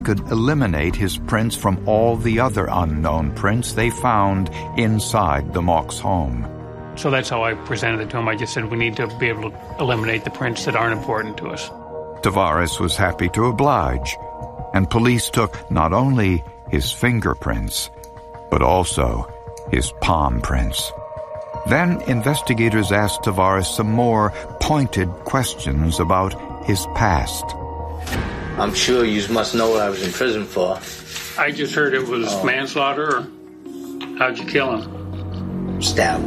could eliminate his prints from all the other unknown prints they found inside the Mauch's home. So that's how I presented it to him. I just said we need to be able to eliminate the prints that aren't important to us. Tavares was happy to oblige, and police took not only his fingerprints, but also his palm prints. Then investigators asked Tavares some more pointed questions about his past. I'm sure you must know what I was in prison for. I just heard it was manslaughter, or how'd you kill him? Stab.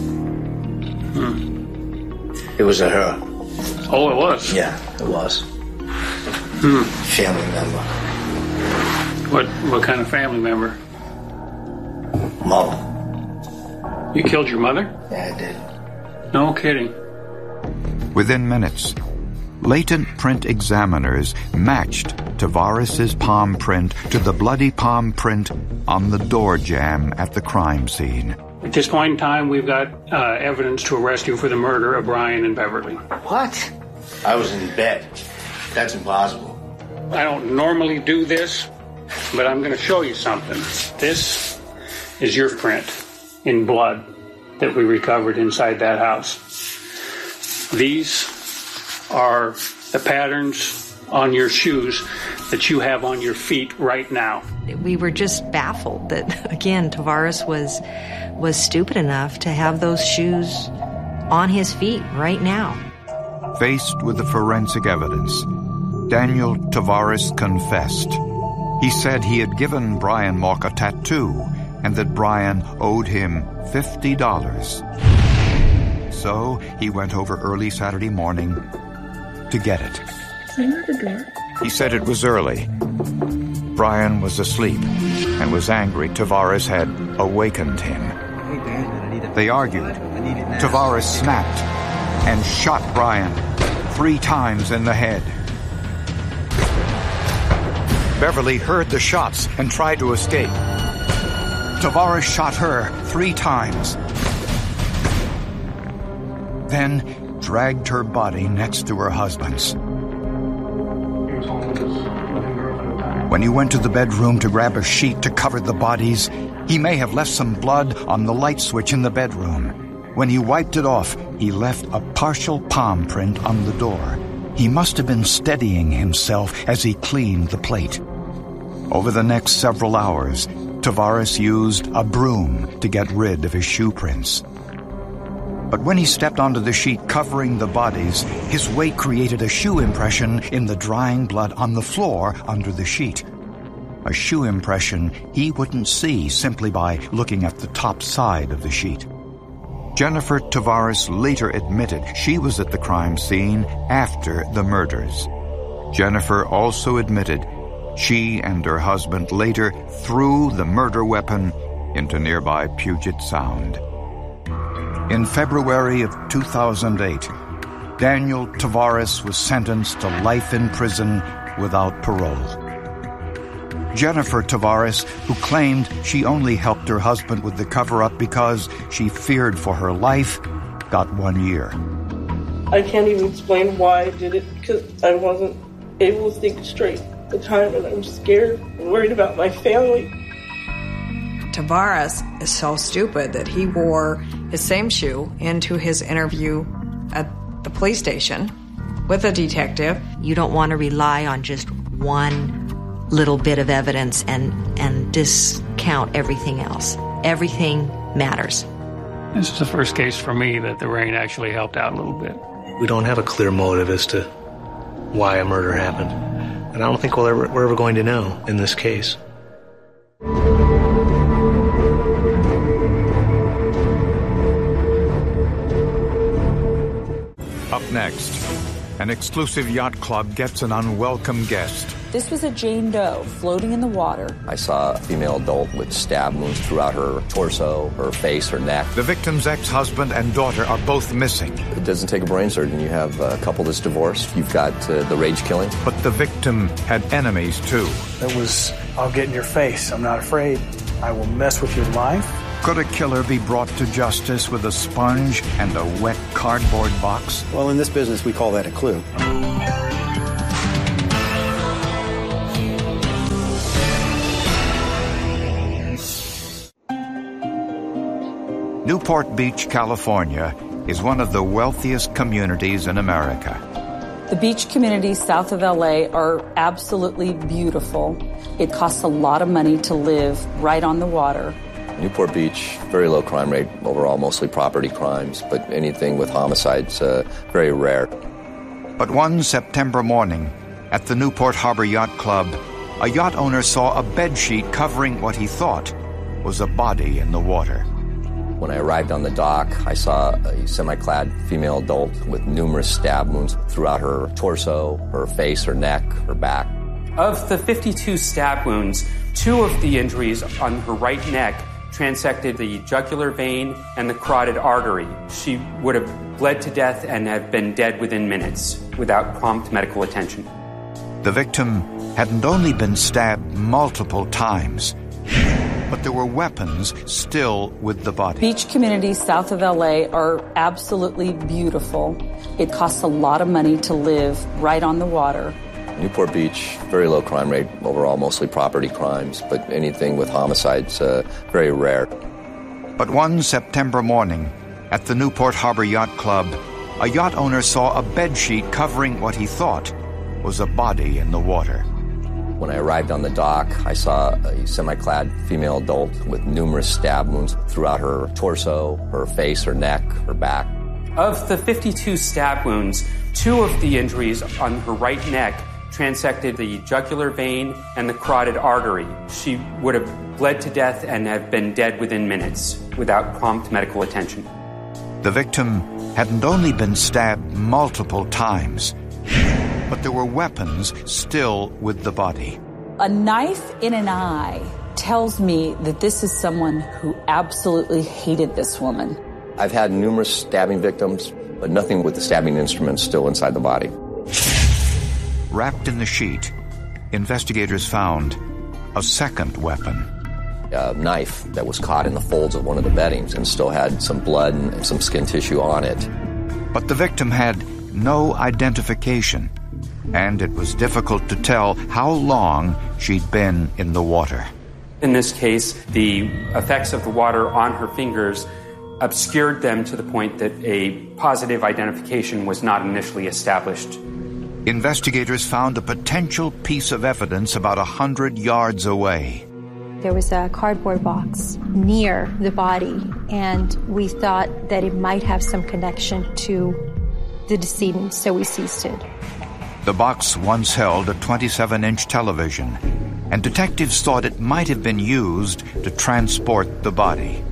It was a her. Oh, it was? Yeah, it was. Family member. What kind of family member? Mother. You killed your mother? Yeah, I did. No kidding. Within minutes, latent print examiners matched Tavares' palm print to the bloody palm print on the door jamb at the crime scene. At this point in time, we've got evidence to arrest you for the murder of Brian and Beverly. What? I was in bed. That's impossible. I don't normally do this, but I'm going to show you something. This is your print in blood that we recovered inside that house. These are the patterns on your shoes that you have on your feet right now. We were just baffled that, again, Tavares was stupid enough to have those shoes on his feet right now. Faced with the forensic evidence, Daniel Tavares confessed. He said he had given Brian Mauch a tattoo and that Brian owed him $50. So he went over early Saturday morning to get it. He said it was early. Brian was asleep and was angry Tavares had awakened him. They argued. Tavares snapped and shot Brian 3 times in the head. Beverly heard the shots and tried to escape. Tavares shot her 3 times. Then dragged her body next to her husband's. When he went to the bedroom to grab a sheet to cover the bodies, he may have left some blood on the light switch in the bedroom. When he wiped it off, he left a partial palm print on the door. He must have been steadying himself as he cleaned the plate. Over the next several hours, Tavares used a broom to get rid of his shoe prints. But when he stepped onto the sheet covering the bodies, his weight created a shoe impression in the drying blood on the floor under the sheet. A shoe impression he wouldn't see simply by looking at the top side of the sheet. Jennifer Tavares later admitted she was at the crime scene after the murders. Jennifer also admitted she and her husband later threw the murder weapon into nearby Puget Sound. In February of 2008, Daniel Tavares was sentenced to life in prison without parole. Jennifer Tavares, who claimed she only helped her husband with the cover-up because she feared for her life, got 1 year. I can't even explain why I did it because I wasn't able to think straight at the time, and I was scared and worried about my family. Tavares is so stupid that he wore his same shoe into his interview at the police station with a detective. You don't want to rely on just one little bit of evidence and discount everything else. Everything matters. This is the first case for me that the rain actually helped out a little bit. We don't have a clear motive as to why a murder happened. And I don't think we're ever going to know in this case. Up next, an exclusive yacht club gets an unwelcome guest. This was a Jane Doe floating in the water. I saw a female adult with stab wounds throughout her torso, her face, her neck. The victim's ex-husband and daughter are both missing. It doesn't take a brain surgeon. You have a couple that's divorced. You've got the rage killing. But the victim had enemies, too. It was, I'll get in your face. I'm not afraid. I will mess with your life. Could a killer be brought to justice with a sponge and a wet cardboard box? Well, in this business, we call that a clue. Newport Beach, California, is one of the wealthiest communities in America. The beach communities south of LA are absolutely beautiful. It costs a lot of money to live right on the water. Newport Beach, very low crime rate overall, mostly property crimes, but anything with homicides, very rare. But one September morning, at the Newport Harbor Yacht Club, a yacht owner saw a bedsheet covering what he thought was a body in the water. When I arrived on the dock, I saw a semi-clad female adult with numerous stab wounds throughout her torso, her face, her neck, her back. Of the 52 stab wounds, 2 of the injuries on her right neck transected the jugular vein and the carotid artery. She would have bled to death and have been dead within minutes without prompt medical attention. The victim hadn't only been stabbed multiple times, but there were weapons still with the body. Beach communities south of LA are absolutely beautiful. It costs a lot of money to live right on the water. Newport Beach, very low crime rate overall, mostly property crimes, but anything with homicides, very rare. But one September morning, at the Newport Harbor Yacht Club, a yacht owner saw a bedsheet covering what he thought was a body in the water. When I arrived on the dock, I saw a semi-clad female adult with numerous stab wounds throughout her torso, her face, her neck, her back. Of the 52 stab wounds, 2 of the injuries on her right neck transected the jugular vein and the carotid artery. She would have bled to death and have been dead within minutes without prompt medical attention. The victim hadn't only been stabbed multiple times, but there were weapons still with the body. A knife in an eye tells me that this is someone who absolutely hated this woman. I've had numerous stabbing victims, but nothing with the stabbing instruments still inside the body. Wrapped in the sheet, investigators found a second weapon. A knife that was caught in the folds of one of the beddings and still had some blood and some skin tissue on it. But the victim had no identification, and it was difficult to tell how long she'd been in the water. In this case, the effects of the water on her fingers obscured them to the point that a positive identification was not initially established. Investigators found a potential piece of evidence about 100 yards away. There was a cardboard box near the body, and we thought that it might have some connection to the decedent, so we seized it. The box once held a 27-inch television, and detectives thought it might have been used to transport the body.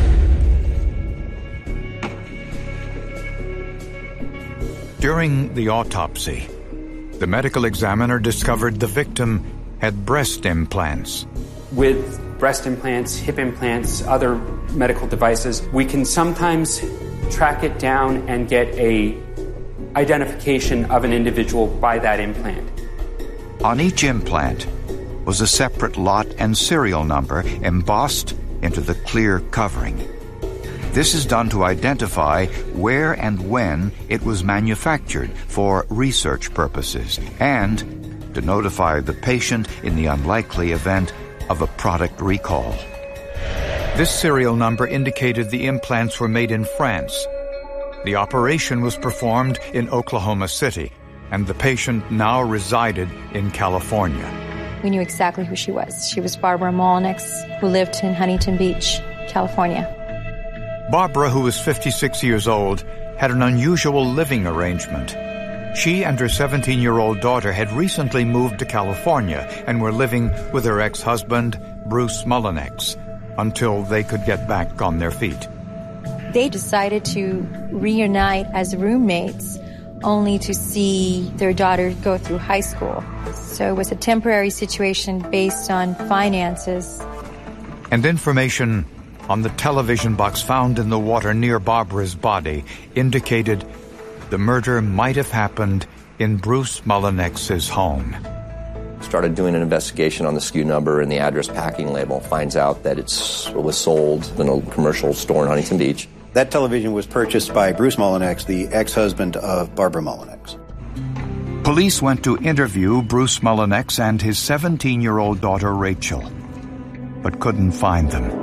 During the autopsy, the medical examiner discovered the victim had breast implants. With breast implants, hip implants, other medical devices, we can sometimes track it down and get a identification of an individual by that implant. On each implant was a separate lot and serial number embossed into the clear covering. This is done to identify where and when it was manufactured for research purposes and to notify the patient in the unlikely event of a product recall. This serial number indicated the implants were made in France. The operation was performed in Oklahoma City, and the patient now resided in California. We knew exactly who she was. She was Barbara Molnix, who lived in Huntington Beach, California. Barbara, who was 56 years old, had an unusual living arrangement. She and her 17-year-old daughter had recently moved to California and were living with her ex-husband, Bruce Mullinex, until they could get back on their feet. They decided to reunite as roommates, only to see their daughter go through high school. So it was a temporary situation based on finances. And information on the television box found in the water near Barbara's body indicated the murder might have happened in Bruce Mullinex's home. Started doing an investigation on the SKU number and the address packing label. Finds out that it was sold in a commercial store in Huntington Beach. That television was purchased by Bruce Mullinex, the ex-husband of Barbara Mullinex. Police went to interview Bruce Mullinex and his 17-year-old daughter, Rachel, but couldn't find them.